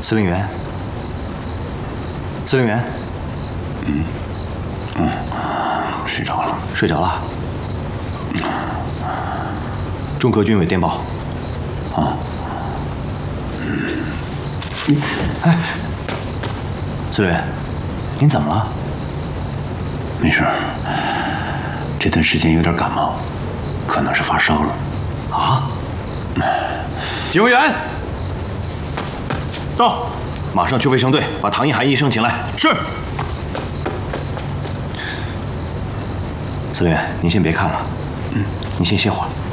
司令员，司令员， 睡着了。 睡着了。中科军委电报。 啊。 哎，司令员，您怎么了？ 没事，这段时间有点感冒，可能是发烧了。 啊？警卫员， 到， 马上去卫生队把唐一涵医生请来。 是。 司令员，您先别看了，您先歇会儿。